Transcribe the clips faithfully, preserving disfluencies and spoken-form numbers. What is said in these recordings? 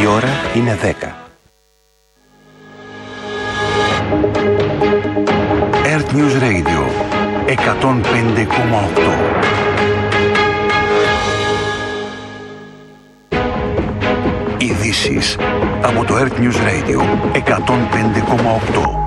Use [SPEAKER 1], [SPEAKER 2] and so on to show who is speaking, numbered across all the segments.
[SPEAKER 1] Η ώρα είναι δέκα. Earth News Radio εκατόν πέντε κόμμα οκτώ. Ειδήσεις από το Earth News Radio εκατόν πέντε κόμμα οκτώ.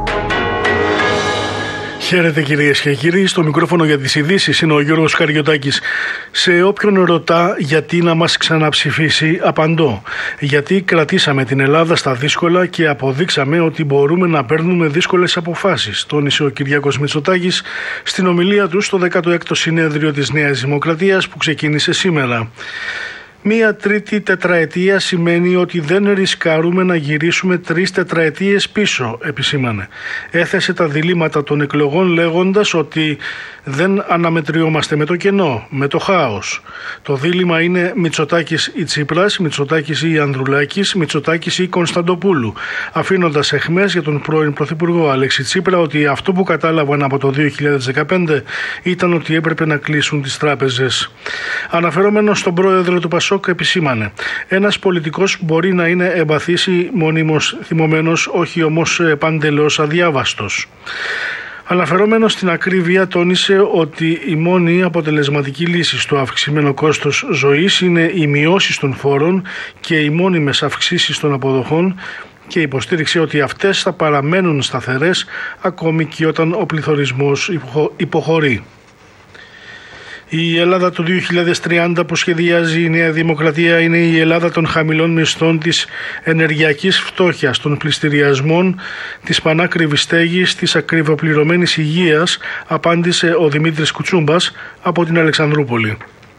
[SPEAKER 2] Χαίρετε κυρίες και κύριοι, στο μικρόφωνο για τις ειδήσεις είναι ο Γιώργος Καριωτάκης. Σε όποιον ρωτά γιατί να μας ξαναψηφίσει, απαντώ. Γιατί κρατήσαμε την Ελλάδα στα δύσκολα και αποδείξαμε ότι μπορούμε να παίρνουμε δύσκολες αποφάσεις, τόνισε ο Κυριάκος Μητσοτάκης στην ομιλία του στο δέκατο έκτο συνέδριο της Νέας Δημοκρατίας που ξεκίνησε σήμερα. Μία τρίτη τετραετία σημαίνει ότι δεν ρισκάρουμε να γυρίσουμε τρεις τετραετίες πίσω, επισήμανε. Έθεσε τα διλήμματα των εκλογών λέγοντας ότι δεν αναμετριόμαστε με το κενό, με το χάος. Το δίλημμα είναι Μητσοτάκης ή Τσίπρας, Μητσοτάκης ή Ανδρουλάκης, Μητσοτάκης ή Κωνσταντοπούλου, αφήνοντας αιχμές για τον πρώην Πρωθυπουργό Αλέξη Τσίπρα ότι αυτό που κατάλαβαν από το δύο χιλιάδες δεκαπέντε ήταν ότι έπρεπε να κλείσουν τις τράπεζες. Αναφερόμενος στον πρόεδρο του Πασόκ, επισήμανε: ένας πολιτικός μπορεί να είναι εμπαθής ή μονίμως θυμωμένος, όχι όμως παντελώς αδιάβαστος. Αναφερόμενος στην ακρίβεια, τόνισε ότι η μόνη αποτελεσματική λύση στο αυξημένο κόστος ζωής είναι οι μειώσεις των φόρων και οι μόνιμες αυξήσεις των αποδοχών, και υποστήριξε ότι αυτές θα παραμένουν σταθερές ακόμη και όταν ο πληθωρισμός υποχωρεί. Η Ελλάδα του δύο χιλιάδες τριάντα που σχεδιάζει η Νέα Δημοκρατία είναι η Ελλάδα των χαμηλών μισθών, της ενεργειακής φτώχειας, των πληστηριασμών, της πανάκριβης στέγης, της ακριβοπληρωμένης υγείας, απάντησε ο Δημήτρης Κουτσούμπας από την Αλεξανδρούπολη.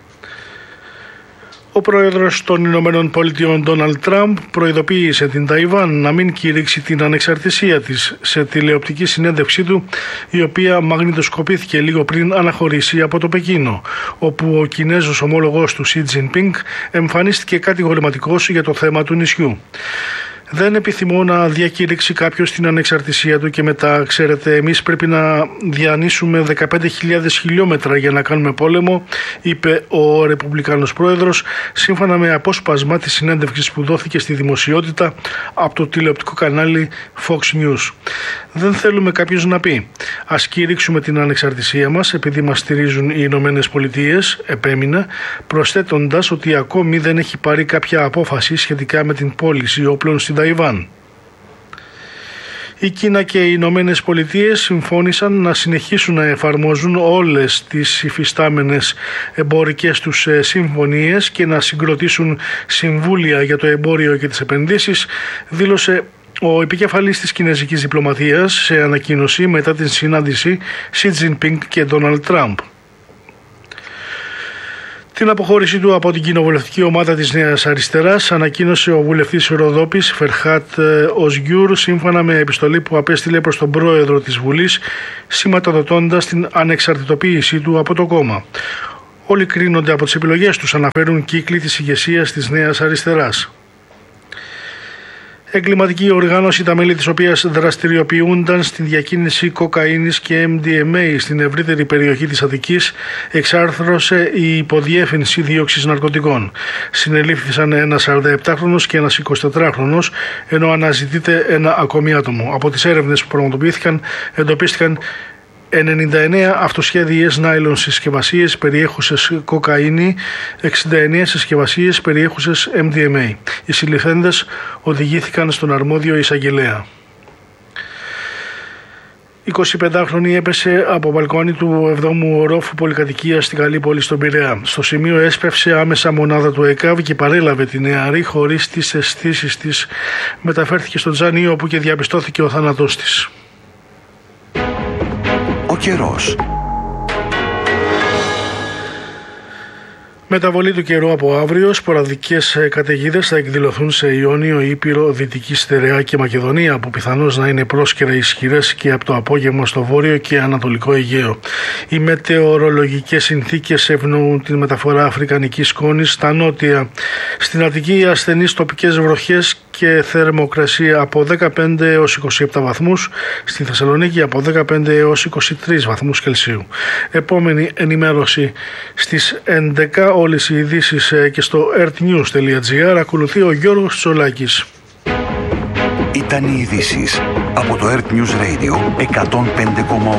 [SPEAKER 2] Ο πρόεδρος των Ηνωμένων Πολιτειών Ντόναλντ Τραμπ προειδοποίησε την Ταϊβάν να μην κηρύξει την ανεξαρτησία της σε τηλεοπτική συνέντευξή του, η οποία μαγνητοσκοπήθηκε λίγο πριν αναχωρήσει από το Πεκίνο, όπου ο Κινέζος ομόλογος του Σι Τζινπίνγκ εμφανίστηκε κατηγορηματικός για το θέμα του νησιού. Δεν επιθυμώ να διακήρυξει κάποιος την ανεξαρτησία του και μετά, ξέρετε, εμείς πρέπει να διανύσουμε δεκαπέντε χιλιάδες χιλιόμετρα για να κάνουμε πόλεμο, είπε ο Ρεπουμπλικάνος πρόεδρος, σύμφωνα με απόσπασμα της συνέντευξης που δόθηκε στη δημοσιότητα από το τηλεοπτικό κανάλι Fox News. Δεν θέλουμε κάποιος να πει: ας κήρυξουμε την ανεξαρτησία μας επειδή μας στηρίζουν οι Ηνωμένες Πολιτείες, επέμεινε, προσθέτοντας ότι ακόμη δεν έχει πάρει κάποια απόφαση σχετικά με την πώληση όπλων στην Ταϊβάν. Η Κίνα και οι Ηνωμένες Πολιτείες συμφώνησαν να συνεχίσουν να εφαρμόζουν όλες τις υφιστάμενες εμπορικές τους συμφωνίες και να συγκροτήσουν συμβούλια για το εμπόριο και τις επενδύσεις, δήλωσε ο επικεφαλής της κινέζικης διπλωματίας σε ανακοίνωση μετά την συνάντηση Σι Τζινπίνγκ και Ντόναλντ Τραμπ. Την αποχώρησή του από την κοινοβουλευτική ομάδα της Νέας Αριστεράς ανακοίνωσε ο βουλευτής Ροδόπης Φερχάτ Οσγιούρ σύμφωνα με επιστολή που απέστειλε προς τον πρόεδρο της Βουλής, σηματοδοτώντας την ανεξαρτητοποίησή του από το κόμμα. Όλοι κρίνονται από τις επιλογές τους, αναφέρουν κύκλοι της ηγεσίας της Νέας Αριστεράς. Εγκληματική οργάνωση, τα μέλη της οποίας δραστηριοποιούνταν στην διακίνηση κοκαίνης και εμ ντι εμ έι στην ευρύτερη περιοχή της Αττικής, εξάρθρωσε η υποδιεύθυνση δίωξης ναρκωτικών. Συνελήφθησαν ένας σαρανταεπτάχρονος και ένας εικοσιτετράχρονος, ενώ αναζητείται ένα ακόμη άτομο. Από τις έρευνες που πραγματοποιήθηκαν, εντοπίστηκαν ενενήντα εννέα αυτοσχέδιες νάιλον συσκευασίες περιέχουσες κοκαίνη, εξήντα εννέα συσκευασίες περιέχουσες εμ ντι εμ έι. Οι συλληφθέντες οδηγήθηκαν στον αρμόδιο εισαγγελέα. εικοσιπεντάχρονη έπεσε από μπαλκόνι του εβδόμου ορόφου πολυκατοικίας στην Καλύπολη στον Πειραιά. Στο σημείο έσπευσε άμεσα μονάδα του ΕΚΑΒ και παρέλαβε τη νεαρή χωρίς τις αισθήσεις της. Μεταφέρθηκε στο Τζάνι, όπου και διαπιστώθηκε ο θάνατός της.
[SPEAKER 1] Ο καιρός.
[SPEAKER 2] Μεταβολή του καιρού από αύριο. Σποραδικές καταιγίδες θα εκδηλωθούν σε Ιόνιο, Ήπειρο, Δυτική Στερεά και Μακεδονία, που πιθανώς να είναι πρόσκαιρα ισχυρές και από το απόγευμα στο βόρειο και ανατολικό Αιγαίο. Οι μετεωρολογικές συνθήκες ευνοούν την μεταφορά αφρικανικής σκόνης στα νότια. Στην Αττική, ασθενείς τοπικές βροχές και θερμοκρασία από δεκαπέντε έως είκοσι επτά βαθμούς, στη Θεσσαλονίκη από δεκαπέντε έως είκοσι τρεις βαθμούς Κελσίου. Επόμενη ενημέρωση στις έντεκα, όλες οι ειδήσεις και στο earthnews τελεία gr. Ακολουθεί ο Γιώργος Τσολάκης.
[SPEAKER 1] Ήταν οι ειδήσεις από το Earth News Radio εκατόν πέντε κόμμα οκτώ.